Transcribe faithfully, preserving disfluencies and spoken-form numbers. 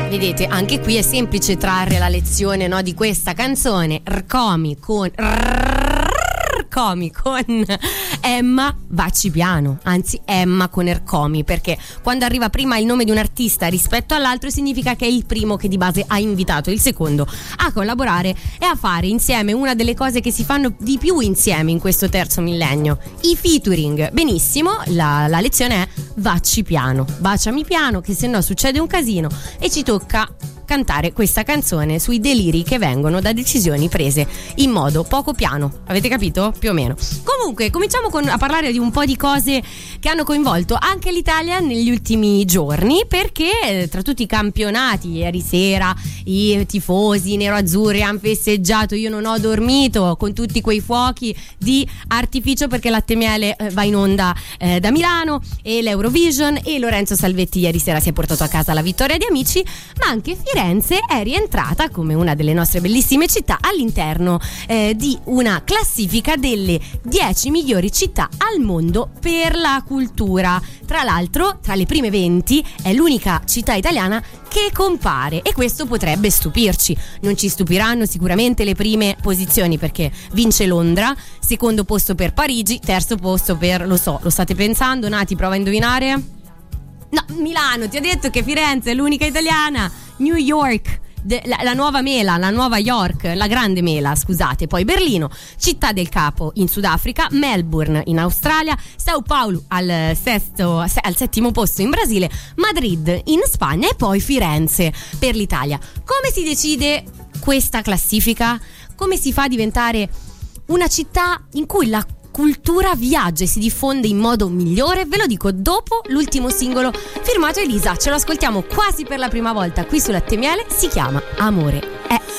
vedete, anche qui è semplice trarre la lezione, no, di questa canzone. Rcomi con Ercomi con Emma, vacci piano, anzi Emma con Ercomi, perché quando arriva prima il nome di un artista rispetto all'altro significa che è il primo che di base ha invitato il secondo a collaborare e a fare insieme una delle cose che si fanno di più insieme in questo terzo millennio, i featuring. Benissimo, la, la lezione è vacci piano, baciami piano, che se no succede un casino e ci tocca cantare questa canzone sui deliri che vengono da decisioni prese in modo poco piano. Avete capito? Più o meno. Comunque, cominciamo con, a parlare di un po' di cose che hanno coinvolto anche l'Italia negli ultimi giorni, perché tra tutti i campionati, ieri sera i tifosi nero-azzurri hanno festeggiato, io non ho dormito con tutti quei fuochi di artificio, perché Latte Miele va in onda eh, da Milano, e l'Eurovision, e Lorenzo Salvetti ieri sera si è portato a casa la vittoria di Amici, ma anche Firenze è rientrata come una delle nostre bellissime città all'interno eh, di una classifica delle dieci migliori città al mondo per la cultura. Tra l'altro, tra le prime venti è l'unica città italiana che compare, e questo potrebbe stupirci. Non ci stupiranno sicuramente le prime posizioni, perché vince Londra, secondo posto per Parigi, terzo posto per, lo so, lo state pensando? Nati, prova a indovinare. No, Milano, ti ho detto che Firenze è l'unica italiana. New York, de, la, la nuova mela, la nuova York, la grande mela, scusate. Poi Berlino, Città del Capo in Sudafrica, Melbourne in Australia, Sao Paulo al sesto, al settimo posto in Brasile, Madrid in Spagna e poi Firenze per l'Italia. Come si decide questa classifica? Come si fa a diventare una città in cui la cultura viaggia e si diffonde in modo migliore? Ve lo dico dopo l'ultimo singolo firmato Elisa. Ce lo ascoltiamo quasi per la prima volta qui su Latte Miele, si chiama Amore è.